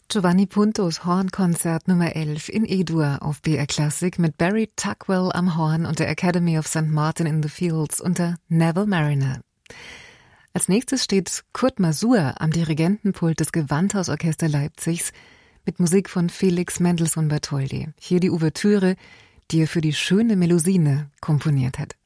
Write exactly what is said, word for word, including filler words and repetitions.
Giovanni Puntos Hornkonzert Nummer elf in E-Dur auf B R Classic mit Barry Tuckwell am Horn und der Academy of Saint Martin in the Fields unter Neville Marriner. Als nächstes steht Kurt Masur am Dirigentenpult des Gewandhausorchester Leipzigs mit Musik von Felix Mendelssohn Bartholdy. Hier die Ouvertüre, die er für die schöne Melusine komponiert hat.